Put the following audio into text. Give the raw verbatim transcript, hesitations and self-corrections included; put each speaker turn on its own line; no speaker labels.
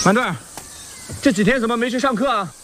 满队，这几天怎么没去上课啊？